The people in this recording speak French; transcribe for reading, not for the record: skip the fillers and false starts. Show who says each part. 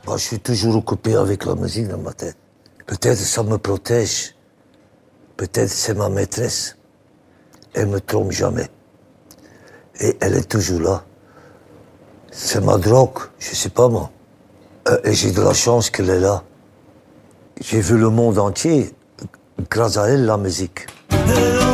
Speaker 1: Moi, je suis toujours occupé avec la musique dans ma tête. Peut-être ça me protège. Peut-être c'est ma maîtresse. Elle me trompe jamais. Et elle est toujours là. C'est ma drogue, je sais pas moi. Et j'ai de la chance qu'elle est là. J'ai vu le monde entier grâce à elle, la musique.